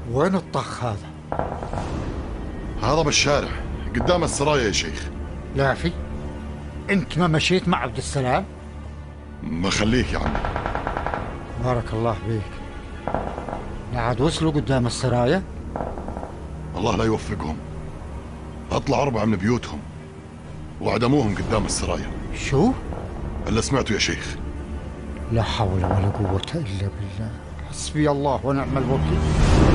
وين الطخ هذا؟ هذا بالشارع قدام السرايا يا شيخ. لا في، انت ما مشيت مع عبد السلام؟ ما خليك يا عمي. بارك الله بيك. لا عاد وصلوا قدام السرايا؟ الله لا يوفقهم. اطلع 4 من بيوتهم وعدموهم قدام السرايا. شو؟ اللي سمعته يا شيخ. لا حول ولا قوة إلا بالله. حسبي الله ونعم الوكيل.